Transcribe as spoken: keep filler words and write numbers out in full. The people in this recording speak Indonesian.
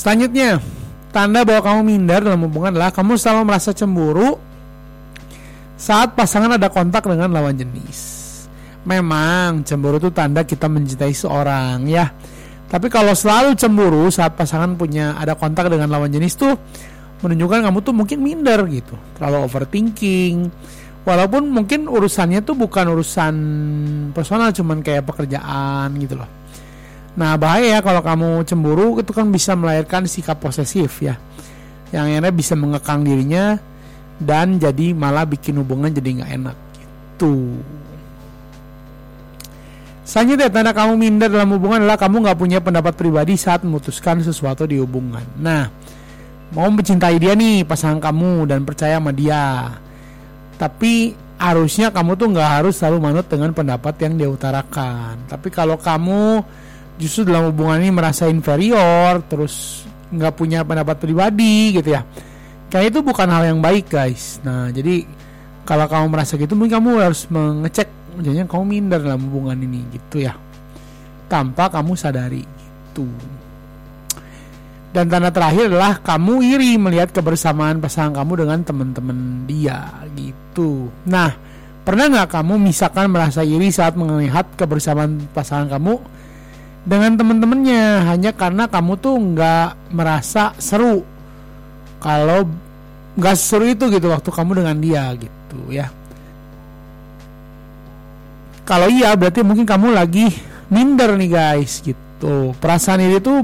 Selanjutnya, tanda bahwa kamu minder dalam hubungan adalah kamu selalu merasa cemburu saat pasangan ada kontak dengan lawan jenis. Memang cemburu itu tanda kita mencintai seorang ya. Tapi kalau selalu cemburu saat pasangan punya ada kontak dengan lawan jenis tuh menunjukkan kamu tuh mungkin minder gitu, terlalu overthinking. Walaupun mungkin urusannya tuh bukan urusan personal, cuman kayak pekerjaan gitu loh. Nah bahaya ya kalau kamu cemburu, itu kan bisa melahirkan sikap posesif ya, yang akhirnya bisa mengekang dirinya dan jadi malah bikin hubungan jadi nggak enak gitu. Selanjutnya, tanda kamu minder dalam hubungan adalah kamu gak punya pendapat pribadi saat memutuskan sesuatu di hubungan. Nah, mau mencintai dia nih, pasangan kamu, dan percaya sama dia. Tapi harusnya kamu tuh gak harus selalu manut dengan pendapat yang dia utarakan. Tapi kalau kamu justru dalam hubungan ini merasa inferior, terus gak punya pendapat pribadi gitu ya, kayak itu bukan hal yang baik guys. Nah, jadi kalau kamu merasa gitu, mungkin kamu harus mengecek jadinya kamu minder dalam hubungan ini gitu ya, tanpa kamu sadari gitu. Dan tanda terakhir adalah kamu iri melihat kebersamaan pasangan kamu dengan teman-teman dia gitu. Nah, pernah nggak kamu misalkan merasa iri saat melihat kebersamaan pasangan kamu dengan teman-temannya hanya karena kamu tuh nggak merasa seru kalau nggak seru itu gitu waktu kamu dengan dia gitu ya? Kalau iya berarti mungkin kamu lagi minder nih guys gitu. Perasaan iri itu